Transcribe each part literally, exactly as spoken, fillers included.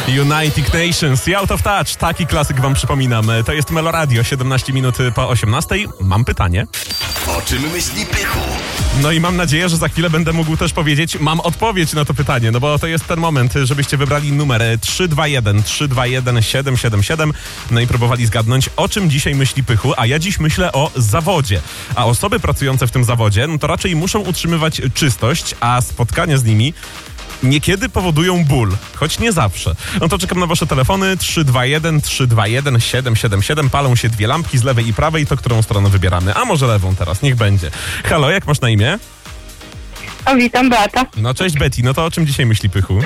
United Nations i Out of Touch. Taki klasyk wam przypominam. To jest Meloradio, siedemnaście minut po osiemnastej. Mam pytanie. O czym myśli Pychu? No i mam nadzieję, że za chwilę będę mógł też powiedzieć, mam odpowiedź na to pytanie, no bo to jest ten moment, żebyście wybrali numer trzy dwa jeden trzy dwa jeden siedem siedem siedem, no i próbowali zgadnąć, o czym dzisiaj myśli Pychu, a ja dziś myślę o zawodzie. A osoby pracujące w tym zawodzie, no to raczej muszą utrzymywać czystość, a spotkania z nimi niekiedy powodują ból, choć nie zawsze. No to czekam na wasze telefony. Trzy dwa jeden trzy dwa jeden siedem siedem siedem. Palą się dwie lampki z lewej i prawej, to którą stronę wybieramy? A może lewą teraz, niech będzie. Halo, jak masz na imię? O, witam, Beata. No cześć Betty, no to o czym dzisiaj myśli Pychu?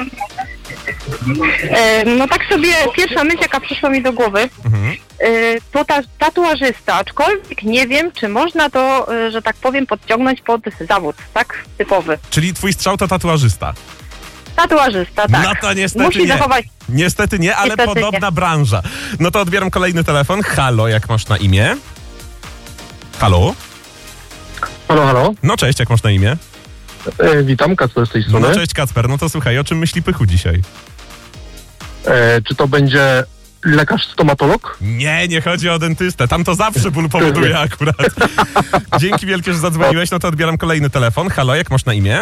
E, no tak sobie pierwsza myśl, jaka przyszła mi do głowy, Mhm. e, to ta, tatuażysta, aczkolwiek nie wiem, czy można to, e, że tak powiem, podciągnąć pod zawód, tak? Typowy. Czyli twój strzał to tatuażysta. Tatuażysta, tak. No to niestety Musi nie. zachować... Niestety nie, ale Niestety podobna nie. branża. No to odbieram kolejny telefon. Halo, jak masz na imię? Halo? Halo, halo. No cześć, jak masz na imię? E, witam, Kacper z tej strony. No cześć Kacper, no to słuchaj, o czym myśli Pychu dzisiaj? E, czy to będzie lekarz stomatolog? Nie, nie chodzi o dentystę. Tam to zawsze ból powoduje akurat. Dzięki wielkie, że zadzwoniłeś. No to odbieram kolejny telefon. Halo, jak masz na imię?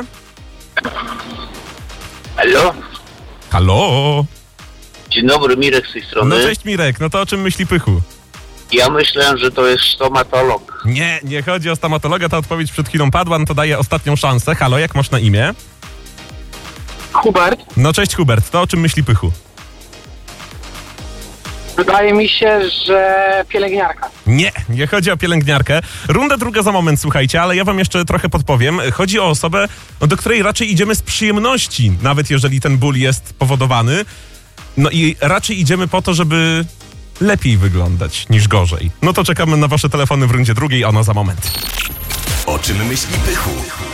Halo? Halo? Dzień dobry, Mirek z tej strony. No cześć Mirek, no to o czym myśli Pychu? Ja myślę, że to jest stomatolog. Nie, nie chodzi o stomatologa. Ta odpowiedź przed chwilą padła, no to daję ostatnią szansę. Halo, jak masz na imię? Hubert, No cześć Hubert, to o czym myśli Pychu? wydaje mi się, że pielęgniarka. Nie, nie chodzi o pielęgniarkę. Runda druga za moment, słuchajcie, ale ja wam jeszcze trochę podpowiem. Chodzi o osobę, no, do której raczej idziemy z przyjemności, nawet jeżeli ten ból jest powodowany. No i raczej idziemy po to, żeby lepiej wyglądać niż gorzej. No to czekamy na wasze telefony w rundzie drugiej, ono za moment. O czym myśli Pychu?